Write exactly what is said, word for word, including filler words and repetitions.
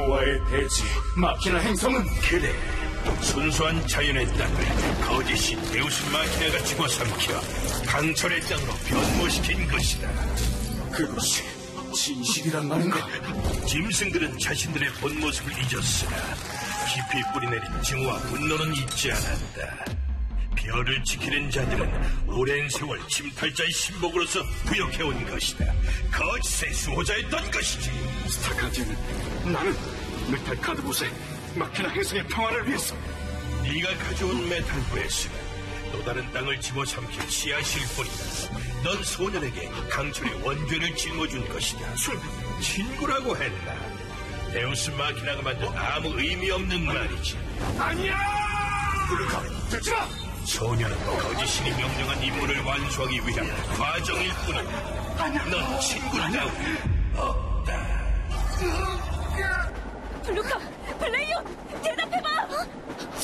여호와의 대지 마키나 행성은 그래, 순수한 자연의 땅을 거짓이 데우스 마키나가 집어삼켜 강철의 땅으로 변모시킨 것이다. 그것이 진실이란 말인가? 짐승들은 자신들의 본 모습을 잊었으나 깊이 뿌리내린 증오와 분노는 잊지 않았다. 별을 지키는 자들은 오랜 세월 침탈자의 신복으로서 부역해온 것이다. 거짓의 수호자였던 것이지. 스타카디는 나는 메탈카드봇의 마키나 행성의 평화를 위해서 네가 가져온 메탈브레스는 또 다른 땅을 집어삼킬 씨앗일 뿐이다. 넌 소년에게 강철의 원죄를 짊어준 것이다. 술, 친구라고 했나? 데우스 마키나가 만든 아무 의미 없는 말이지. 아니야! 블루카, 듣지 마! 소년은 거짓신이 명령한 임무를 완수하기 위한 과정일 뿐이다. 넌 친구를 따위 없다. 블루카, 블레이온, 대답해봐!